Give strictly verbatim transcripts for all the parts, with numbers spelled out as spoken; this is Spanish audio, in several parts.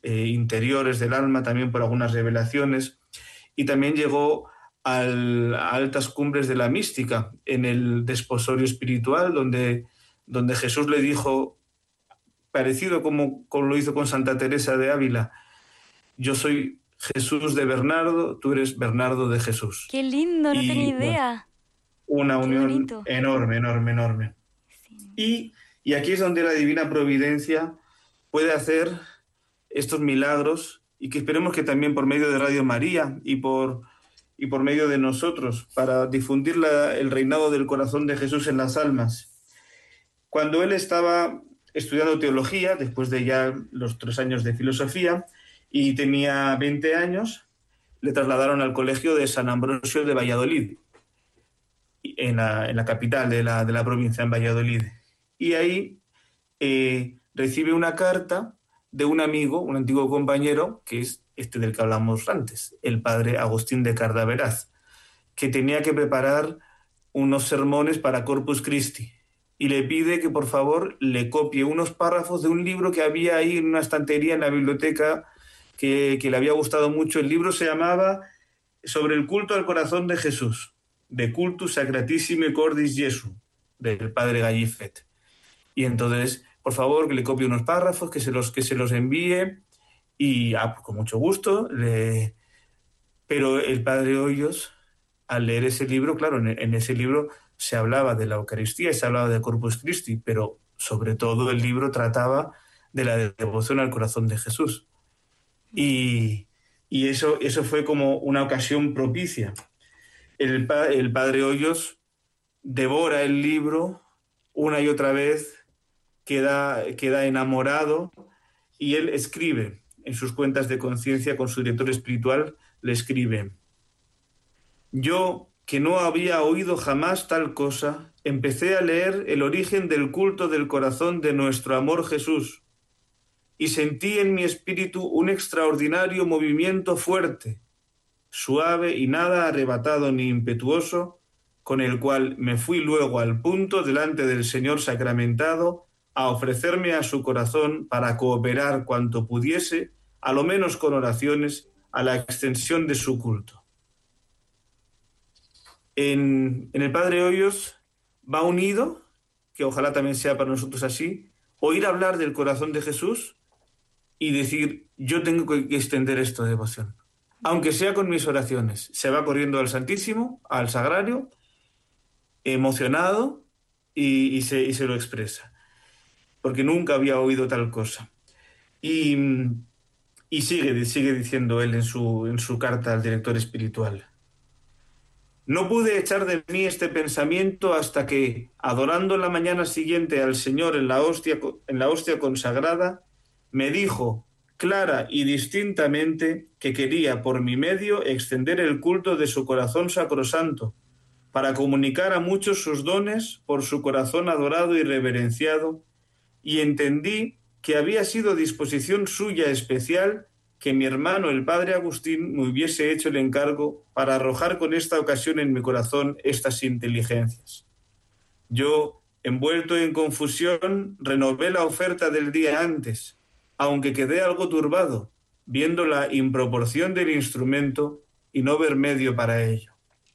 eh, interiores del alma, también por algunas revelaciones, y también llegó al, a altas cumbres de la mística, en el desposorio espiritual, donde, donde Jesús le dijo, parecido como, como lo hizo con Santa Teresa de Ávila, yo soy Jesús de Bernardo, tú eres Bernardo de Jesús. Qué lindo, no tenía Y bueno, idea. una Qué unión bonito. enorme, enorme, enorme. Sí. Y, y aquí es donde la Divina Providencia puede hacer estos milagros, y que esperemos que también por medio de Radio María y por, y por medio de nosotros, para difundir la, el reinado del corazón de Jesús en las almas. Cuando él estaba estudiando teología, después de ya los tres años de filosofía, y tenía veinte años, le trasladaron al colegio de San Ambrosio de Valladolid, en la, en la capital de la, de la provincia, en Valladolid. Y ahí eh, recibe una carta de un amigo, un antiguo compañero, que es este del que hablamos antes, el padre Agustín de Cardaveraz, que tenía que preparar unos sermones para Corpus Christi, y le pide que por favor le copie unos párrafos de un libro que había ahí en una estantería en la biblioteca, que, que le había gustado mucho. El libro se llamaba Sobre el culto al corazón de Jesús, de Cultus Sacratissime Cordis Jesu, del padre Gallifet. Y entonces, por favor, que le copie unos párrafos, que se los, que se los envíe, y ah, pues con mucho gusto. Le... Pero el padre Hoyos, al leer ese libro, claro, en, en ese libro se hablaba de la Eucaristía y se hablaba de Corpus Christi, pero sobre todo el libro trataba de la devoción al corazón de Jesús. Y, y eso, eso fue como una ocasión propicia. El, el padre Hoyos devora el libro una y otra vez, queda, queda enamorado, y él escribe en sus cuentas de conciencia con su director espiritual, le escribe: yo, que no había oído jamás tal cosa, empecé a leer el origen del culto del corazón de nuestro amor Jesús, y sentí en mi espíritu un extraordinario movimiento fuerte, suave y nada arrebatado ni impetuoso, con el cual me fui luego al punto delante del Señor sacramentado a ofrecerme a su corazón para cooperar cuanto pudiese, a lo menos con oraciones, a la extensión de su culto. En, en el padre Hoyos va unido, que ojalá también sea para nosotros así, oír hablar del corazón de Jesús y decir, yo tengo que extender esta devoción, aunque sea con mis oraciones. Se va corriendo al Santísimo, al Sagrario, emocionado, y, y, se, y se lo expresa, porque nunca había oído tal cosa. Y, y sigue, sigue diciendo él en su, en su carta al director espiritual: no pude echar de mí este pensamiento hasta que, adorando la mañana siguiente al Señor en la hostia, en la hostia consagrada, me dijo clara y distintamente que quería por mi medio extender el culto de su corazón sacrosanto, para comunicar a muchos sus dones por su corazón adorado y reverenciado, y entendí que había sido disposición suya especial que mi hermano el padre Agustín me hubiese hecho el encargo para arrojar con esta ocasión en mi corazón estas inteligencias. Yo, envuelto en confusión, renové la oferta del día antes, aunque quedé algo turbado, viendo la improporción del instrumento y no ver medio para ello.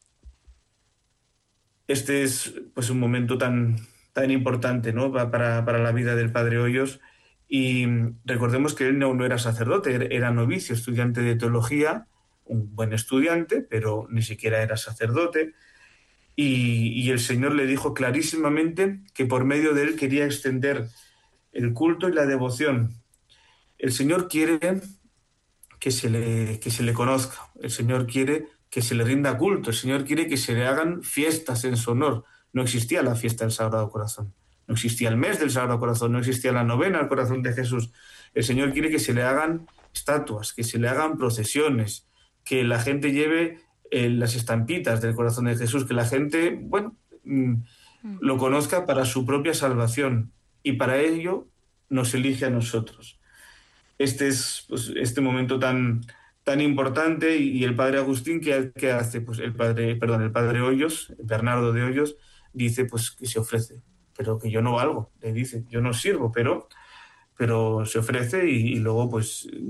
Este es pues un momento tan, tan importante, ¿no?, para, para la vida del padre Hoyos. Y recordemos que él no, no era sacerdote, era novicio, estudiante de teología, un buen estudiante, pero ni siquiera era sacerdote. Y, y el Señor le dijo clarísimamente que por medio de él quería extender el culto y la devoción. El Señor quiere que se le, que se le conozca, el Señor quiere que se le rinda culto, el Señor quiere que se le hagan fiestas en su honor. No existía la fiesta del Sagrado Corazón, no existía el mes del Sagrado Corazón, no existía la novena al corazón de Jesús. El Señor quiere que se le hagan estatuas, que se le hagan procesiones, que la gente lleve eh, las estampitas del corazón de Jesús, que la gente, bueno, mm, lo conozca para su propia salvación, y para ello nos elige a nosotros. Este es pues, este momento tan, tan importante, y, y el padre Agustín, ¿qué, qué hace? Pues el padre, perdón, el padre Hoyos, Bernardo de Hoyos, dice pues que se ofrece, pero que yo no valgo, le dice, yo no sirvo, pero, pero se ofrece, y, y luego pues